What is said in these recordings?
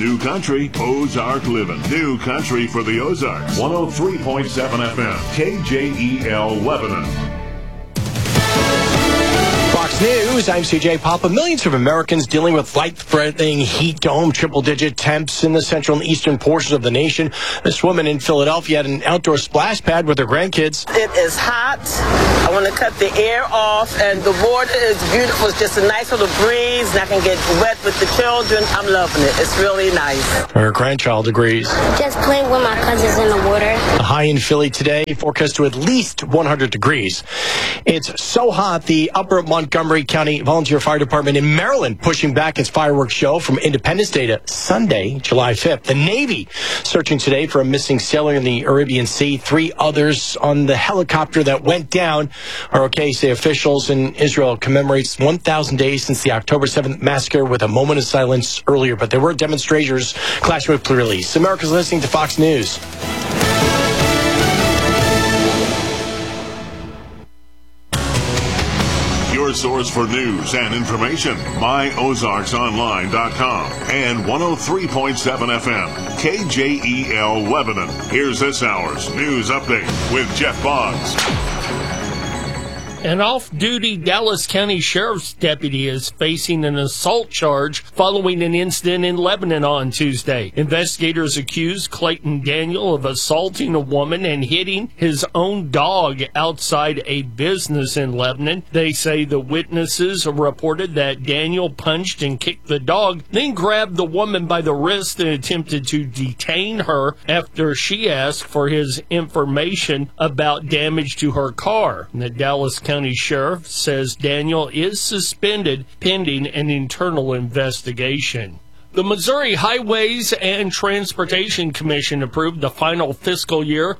New Country, Ozark Living. New Country for the Ozarks. 103.7 FM, KJEL Lebanon. Fox News, I'm CJ Papa. Millions of Americans dealing with life-threatening heat dome, triple-digit temps in the central and eastern portions of the nation. This woman in Philadelphia had an outdoor splash pad with her grandkids. It is hot. I want to cut the air off, and the water is beautiful. It's just a nice little breeze, and I can get wet with the children. I'm loving it. It's really nice. Her grandchild agrees. Just playing with my cousins in the water. A high in Philly today, forecast to at least 100 degrees. It's so hot, the Upper Montgomery County Volunteer Fire Department in Maryland pushing back its fireworks show from Independence Day to Sunday, July 5th. The Navy searching today for a missing sailor in the Arabian Sea. 3 others on the helicopter that went down are okay, say officials. In Israel commemorates 1,000 days since the October 7th massacre with a moment of silence earlier. But there were demonstrators clashing with police. America's listening to Fox News. Your source for news and information, myozarksonline.com and 103.7 FM, KJEL Lebanon. Here's this hour's news update with Jeff Boggs. An off-duty Dallas County Sheriff's deputy is facing an assault charge following an incident in Lebanon on Tuesday. Investigators accused Clayton Daniel of assaulting a woman and hitting his own dog outside a business in Lebanon. They say the witnesses reported that Daniel punched and kicked the dog, then grabbed the woman by the wrist and attempted to detain her after she asked for his information about damage to her car. The Dallas County Sheriff says Daniel is suspended pending an internal investigation. The Missouri Highways and Transportation Commission approved the final fiscal year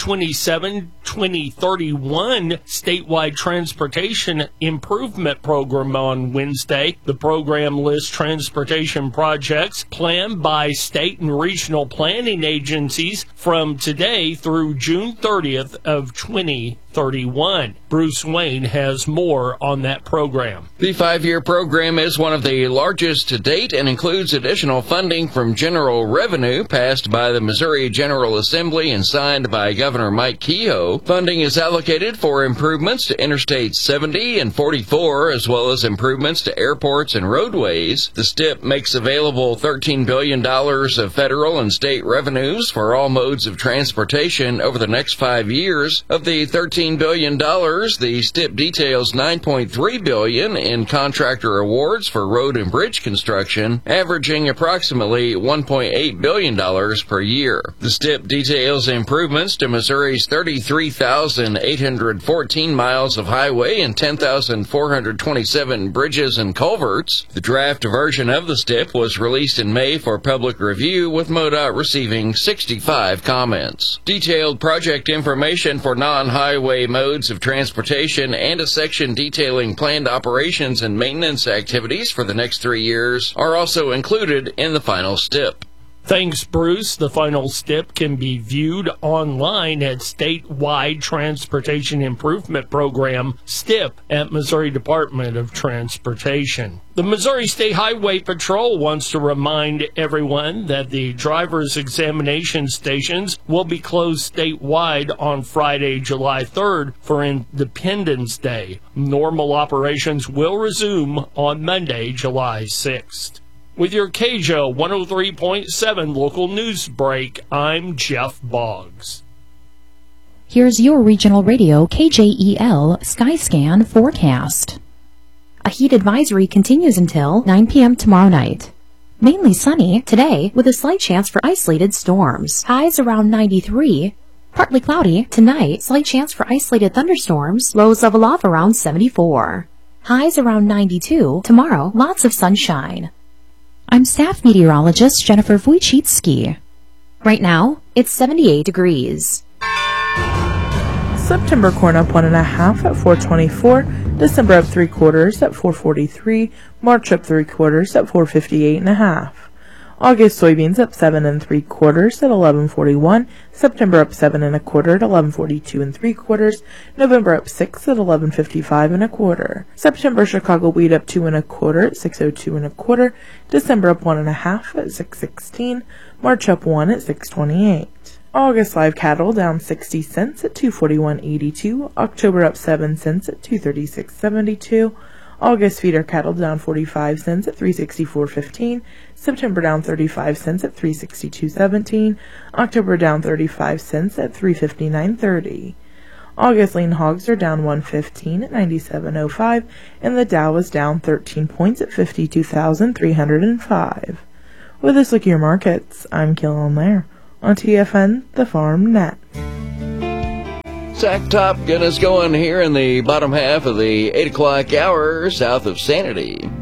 2027-2031 statewide transportation improvement program on Wednesday. The program lists transportation projects planned by state and regional planning agencies from today through June 30th of 2031. Bruce Wayne has more on that program. The 5-year program is one of the largest to date and includes additional funding from general revenue passed by the Missouri General Assembly and signed by Governor Mike Kehoe. Funding is allocated for improvements to Interstate 70 and 44, as well as improvements to airports and roadways. The STIP makes available $13 billion of federal and state revenues for all modes of transportation over the next 5 years. Of the $13 billion, the STIP details $9.3 billion in contractor awards for road and bridge construction, averaging approximately $1.8 billion per year. The STIP details improvements to Missouri's 33,814 miles of highway and 10,427 bridges and culverts. The draft version of the STIP was released in May for public review, with MoDOT receiving 65 comments. Detailed project information for non-highway modes of transportation and a section detailing planned operations and maintenance activities for the next 3 years are also included in the final STIP. Thanks, Bruce. The final STIP can be viewed online at Statewide Transportation Improvement Program, STIP, at Missouri Department of Transportation. The Missouri State Highway Patrol wants to remind everyone that the driver's examination stations will be closed statewide on Friday, July 3rd for Independence Day. Normal operations will resume on Monday, July 6th. With your KJO 103.7 local news break, I'm Jeff Boggs. Here's your regional radio KJEL Skyscan forecast. A heat advisory continues until 9 p.m. tomorrow night. Mainly sunny today with a slight chance for isolated storms. Highs around 93. Partly cloudy tonight, slight chance for isolated thunderstorms. Lows level off around 74. Highs around 92. Tomorrow, lots of sunshine. I'm staff meteorologist Jennifer Wojcicki. Right now, it's 78 degrees. September corn up 1.5 at 424, December up 3/4 at 443, March up 3/4 at 458.5. August soybeans up 7 3/4 at 11.41. September up 7 1/4 at 11.42 3/4. November up 6 at 11.55 1/4. September Chicago wheat up 2 1/4 at 6.02 1/4. December up 1 1/2 at 6.16. March up 1 at 6.28. August live cattle down 60 cents at 241.82. October up 7 cents at 236.72. August feeder cattle down 45 cents at 364.15. September down 35 cents at 362.17. October down 35 cents at 359.30. August lean hogs are down 115 at 97.05, and the Dow is down 13 points at 52,305. With this look at your markets, I'm Killen Lair on TFN, the Farm Net. Sack Top getting us going here in the bottom half of the 8 o'clock hour south of Sanity.